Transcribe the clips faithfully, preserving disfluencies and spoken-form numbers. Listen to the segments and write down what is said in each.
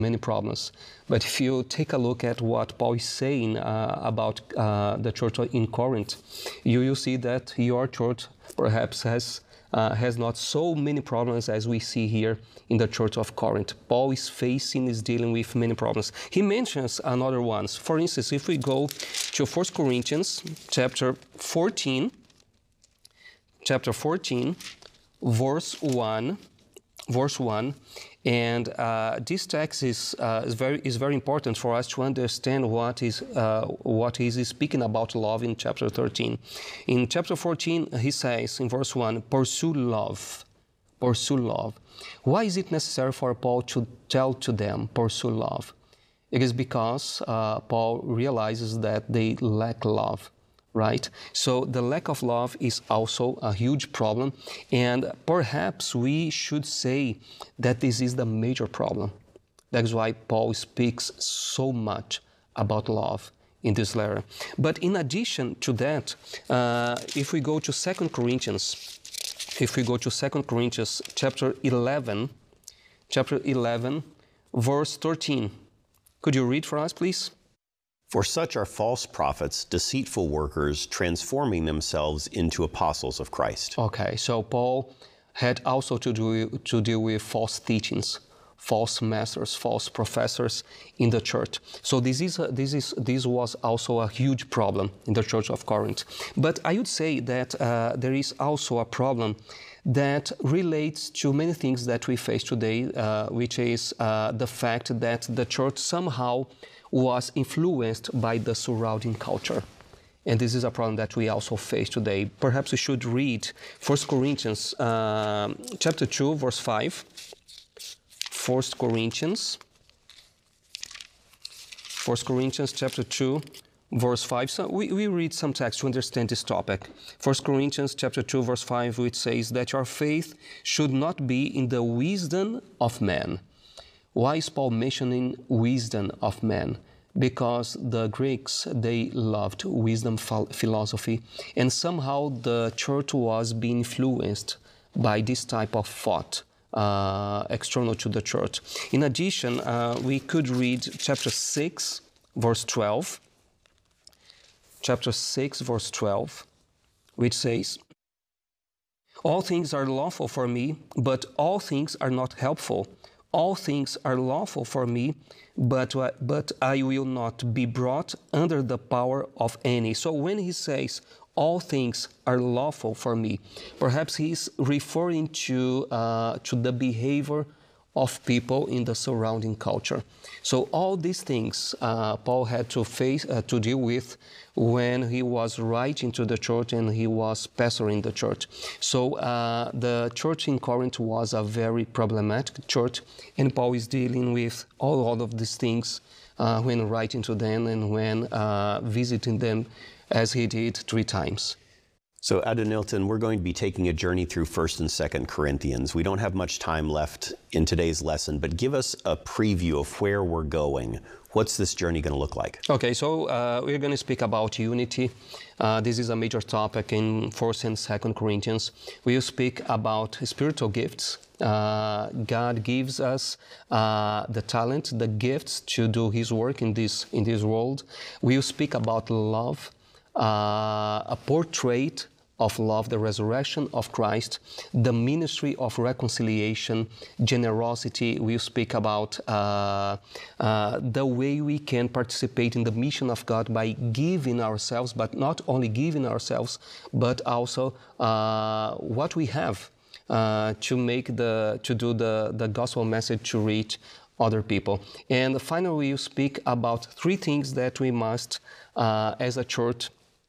many problems. But if you take a look at what Paul is saying uh, about uh, the church in Corinth, you will see that your church perhaps has uh, has not so many problems as we see here in the church of Corinth. Paul is facing, is dealing with many problems. He mentions another ones. For instance, if we go to First Corinthians chapter fourteen, chapter fourteen, verse one, verse one, and uh, this text is, uh, is very is very important for us to understand what is uh, what he is speaking about love in chapter thirteen. In chapter fourteen, he says in verse one, "Pursue love, pursue love." Why is it necessary for Paul to tell to them, pursue love? It is because uh, Paul realizes that they lack love. Right? So the lack of love is also a huge problem, and perhaps we should say that this is the major problem. That's why Paul speaks so much about love in this letter. But in addition to that, uh, if we go to Second Corinthians, if we go to Second Corinthians chapter eleven, chapter eleven, verse thirteen, could you read for us, please? For such are false prophets, deceitful workers, transforming themselves into apostles of Christ. Okay, so Paul had also to do to deal with false teachings, false masters, false professors in the church. So this is a, this is this was also a huge problem in the church of Corinth. But I would say that uh, there is also a problem that relates to many things that we face today, uh, which is uh, the fact that the church somehow was influenced by the surrounding culture. And this is a problem that we also face today. Perhaps we should read First Corinthians uh, chapter two, verse five. First Corinthians, First Corinthians chapter two, verse five. So we, we read some text to understand this topic. First Corinthians chapter two, verse five, which says that your faith should not be in the wisdom of man. Why is Paul mentioning wisdom of man? Because the Greeks, they loved wisdom philosophy, and somehow the church was being influenced by this type of thought uh, external to the church. In addition, uh, we could read chapter six, verse twelve. Chapter six, verse twelve, which says, "All things are lawful for me, but all things are not helpful. All things are lawful for me, but, uh, but I will not be brought under the power of any." So when he says, all things are lawful for me, perhaps he's referring to, uh, to the behavior of people in the surrounding culture. So all these things uh, Paul had to face, uh, to deal with when he was writing to the church and he was pastoring the church. So uh, the church in Corinth was a very problematic church, and Paul is dealing with all, all of these things uh, when writing to them and when uh, visiting them, as he did three times. So, Adonilton, we're going to be taking a journey through First and Second Corinthians. We don't have much time left in today's lesson, but give us a preview of where we're going. What's this journey going to look like? Okay, so uh, we're going to speak about unity. Uh, this is a major topic in First and Second Corinthians. We'll speak about spiritual gifts. Uh, God gives us uh, the talent, the gifts to do His work in this in this world. We'll speak about love, uh, a portrait of love, the resurrection of Christ, the ministry of reconciliation, generosity. We'll speak about uh, uh, the way we can participate in the mission of God by giving ourselves, but not only giving ourselves, but also uh, what we have uh, to make the to do the, the gospel message to reach other people. And finally, we'll speak about three things that we must, uh, as a church,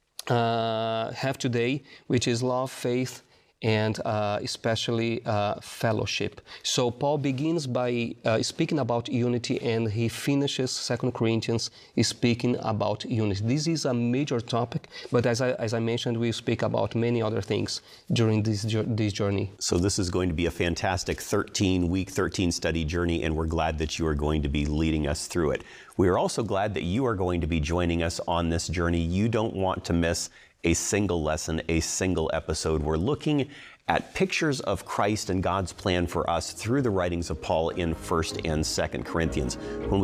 Uh, have today, which is love, faith, and uh, especially uh, fellowship. So Paul begins by uh, speaking about unity, and he finishes Second Corinthians speaking about unity. This is a major topic, but as I, as I mentioned, we speak about many other things during this, this journey. So this is going to be a fantastic thirteen-week, thirteen study journey, and we're glad that you are going to be leading us through it. We are also glad that you are going to be joining us on this journey. You don't want to miss a single lesson, a single episode. We're looking at pictures of Christ and God's plan for us through the writings of Paul in First and Second Corinthians. When we